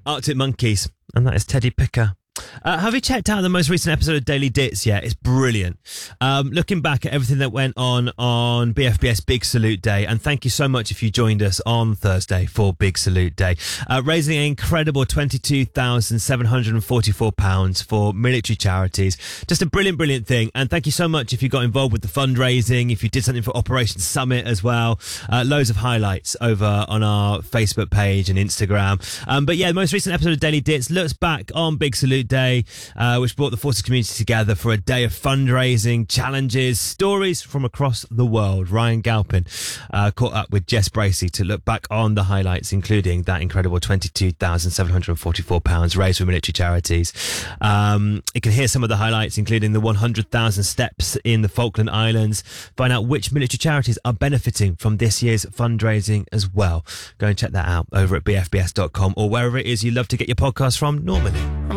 Arctic Monkeys, and that is Teddy Picker. Have you checked out the most recent episode of Daily Dits yet? It's brilliant. Looking back at everything that went on BFBS Big Salute Day, and thank you so much if you joined us on Thursday for Big Salute Day, raising an incredible £22,744 for military charities. Just a brilliant thing, and thank you so much if you got involved with the fundraising, if you did something for Operation Summit as well. Loads of highlights over on our Facebook page and Instagram. But yeah, the most recent episode of Daily Dits looks back on Big Salute Day, which brought the Forces community together for a day of fundraising, challenges, stories from across the world. Ryan Galpin caught up with Jess Bracey to look back on the highlights, including that incredible £22,744 raised for military charities. You can hear some of the highlights, including the 100,000 steps in the Falkland Islands. Find out which military charities are benefiting from this year's fundraising as well. Go and check that out over at bfbs.com or wherever it is you love to get your podcast from normally.